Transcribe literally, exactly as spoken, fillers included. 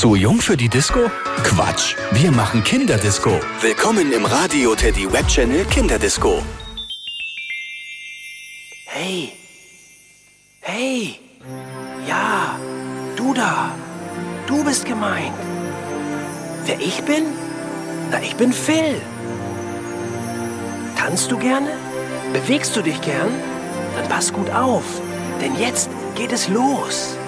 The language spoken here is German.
Zu jung für die Disco? Quatsch, wir machen Kinderdisco. Willkommen im Radio Teddy Web Channel Kinderdisco. Hey, hey, ja, du da, du bist gemeint. Wer ich bin? Na, ich bin Phil. Tanzt du gerne? Bewegst du dich gern? Dann pass gut auf, denn jetzt geht es los.